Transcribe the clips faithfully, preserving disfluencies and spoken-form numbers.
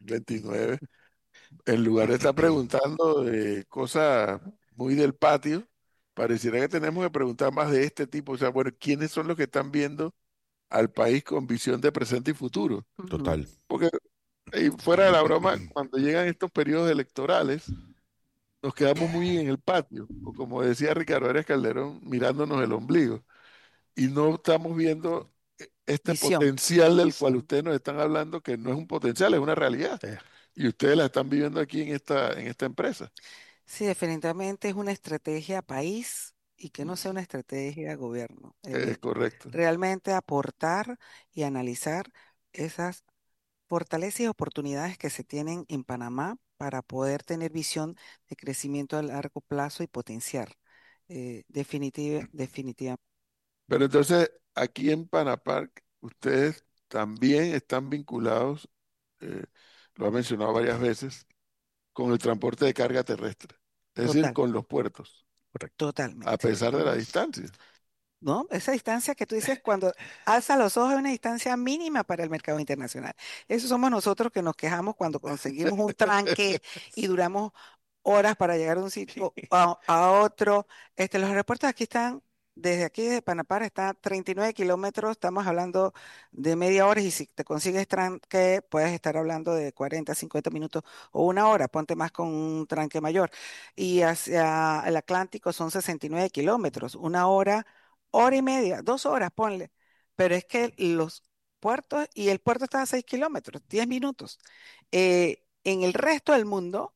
veintinueve, en lugar de estar preguntando de cosas muy del patio, pareciera que tenemos que preguntar más de este tipo. O sea, bueno, ¿quiénes son los que están viendo al país con visión de presente y futuro? Total. Porque y fuera de la broma, cuando llegan estos periodos electorales, nos quedamos muy en el patio, o como decía Ricardo Arias Calderón, mirándonos el ombligo, y no estamos viendo eh, este Visión. potencial del cual ustedes nos están hablando, que no es un potencial, es una realidad. Eh, Y ustedes la están viviendo aquí en esta, en esta empresa. Sí, definitivamente es una estrategia país y que no sea una estrategia gobierno. Es El correcto. realmente aportar y analizar esas fortalezas y oportunidades que se tienen en Panamá para poder tener visión de crecimiento a largo plazo y potenciar. Eh, definitiva, definitivamente. Pero entonces, aquí en Panapark, ustedes también están vinculados, eh, lo ha mencionado varias veces, con el transporte de carga terrestre, es decir, Total, con los puertos, correcto. a totalmente. pesar de la distancia. ¿No? Esa distancia que tú dices cuando alza los ojos es una distancia mínima para el mercado internacional. Eso somos nosotros que nos quejamos cuando conseguimos un tranque y duramos horas para llegar de un sitio a, a otro. Este, los aeropuertos aquí están, desde aquí, desde Panapar, está a treinta y nueve kilómetros, estamos hablando de media hora y si te consigues tranque puedes estar hablando de cuarenta, cincuenta minutos o una hora, ponte más con un tranque mayor. Y hacia el Atlántico son sesenta y nueve kilómetros, una hora, hora y media, dos horas, ponle. Pero es que los puertos, y el puerto está a seis kilómetros, diez minutos. Eh, en el resto del mundo,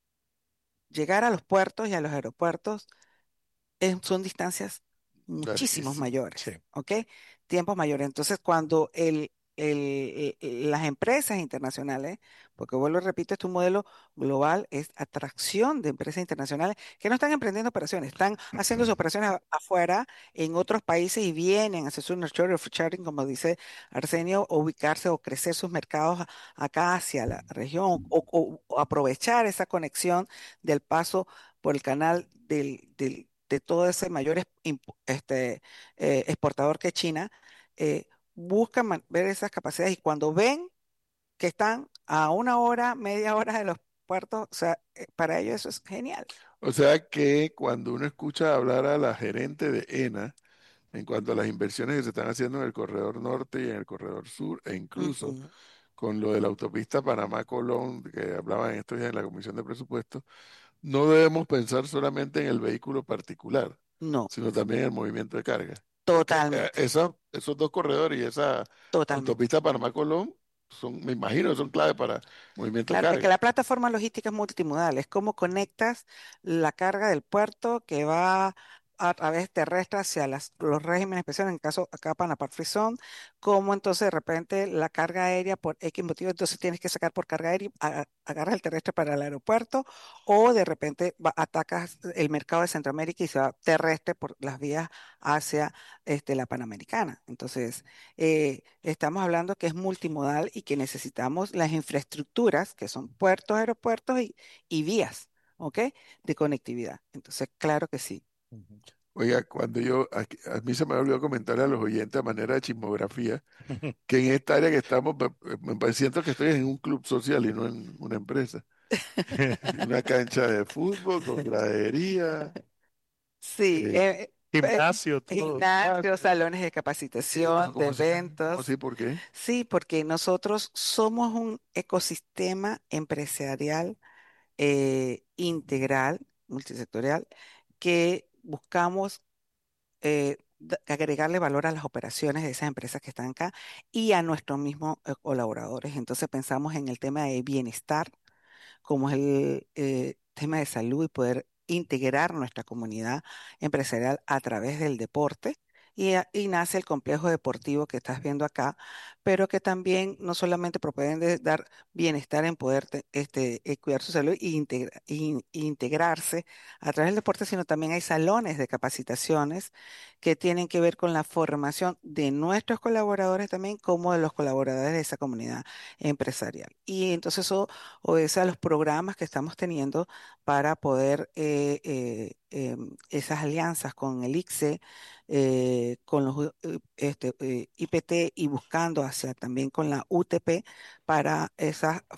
llegar a los puertos y a los aeropuertos es- son distancias muchísimos Larguísimo. Sí. mayores, ¿ok? Tiempos mayores. Entonces, cuando el, el- el- las empresas internacionales, porque vuelvo y repito, este es un modelo global, es atracción de empresas internacionales que no están emprendiendo operaciones, están haciendo sus operaciones a- afuera, en otros países y vienen a hacer su nurture of sharing, como dice Arsenio, o ubicarse o crecer sus mercados a- acá hacia la región o, o- o aprovechar esa conexión del paso por el canal del, del- de todo ese mayor es- imp- este, eh, exportador que es China, eh, buscan man- ver esas capacidades y cuando ven que están a una hora, media hora de los puertos, o sea, eh, para ellos eso es genial. O sea que cuando uno escucha hablar a la gerente de ENA en cuanto a las inversiones que se están haciendo en el corredor norte y en el corredor sur, e incluso Ujú. con lo de la autopista Panamá-Colón, que hablaban estos días en la Comisión de Presupuestos, no debemos pensar solamente en el vehículo particular, No, sino también en el movimiento de carga. Porque eh, totalmente, esa- esos dos corredores y esa totalmente. autopista Panamá-Colón son, me imagino, son clave para movimiento de Claro, es que carga. la plataforma logística es multimodal, es cómo conectas la carga del puerto que va a través terrestre hacia las- los regímenes especiales, en el caso acá Panapar Free Zone, como entonces de repente la carga aérea por X motivo, entonces tienes que sacar por carga aérea, a- agarras el terrestre para el aeropuerto, o de repente va- atacas el mercado de Centroamérica y se va terrestre por las vías hacia este, la Panamericana. Entonces, eh, estamos hablando que es multimodal y que necesitamos las infraestructuras, que son puertos, aeropuertos y, y vías, ¿ok? De conectividad. Entonces, claro que sí. Ujú. Oiga, cuando yo, aquí- a, mí se me olvidó comentarle a los oyentes a manera de chismografía, que en esta área que estamos, me, me siento que estoy en un club social y no en una empresa. Una cancha de fútbol con gradería. Sí, eh, eh, eh, Gimnasio, todo. gimnasios, salones de ¿Cómo capacitación, de cómo así? ¿Cómo eventos. así? ¿Por qué? Sí, porque nosotros somos un ecosistema empresarial eh, integral, multisectorial, que buscamos eh, da- agregarle valor a las operaciones de esas empresas que están acá y a nuestros mismos eh, colaboradores. Entonces pensamos en el tema de bienestar, como es el eh, tema de salud y poder integrar nuestra comunidad empresarial a través del deporte. Y, a- y nace el complejo deportivo que estás viendo acá, pero que también no solamente propone dar bienestar en poder te- este, eh, cuidar su salud e integra- in- integrarse a través del deporte, sino también hay salones de capacitaciones que tienen que ver con la formación de nuestros colaboradores también como de los colaboradores de esa comunidad empresarial. Y entonces eso obedece a los programas que estamos teniendo para poder eh, eh, em, esas alianzas con el ICSE, eh, con los eh, este, eh, I P T y buscando hacia también con la U T P para esas